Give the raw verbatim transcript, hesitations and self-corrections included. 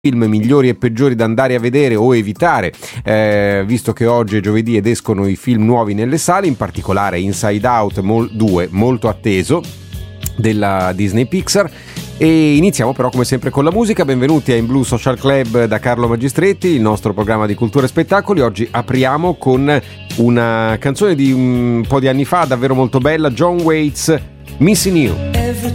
film migliori e peggiori da andare a vedere o evitare, eh, visto che oggi è giovedì ed escono i film nuovi nelle sale, in particolare Inside Out due, molto atteso, della Disney Pixar. E iniziamo però come sempre con la musica. Benvenuti a In Blue Social Club da Carlo Magistretti, il nostro programma di cultura e spettacoli. Oggi apriamo con una canzone di un po' di anni fa, davvero molto bella, John Waite's Missing You.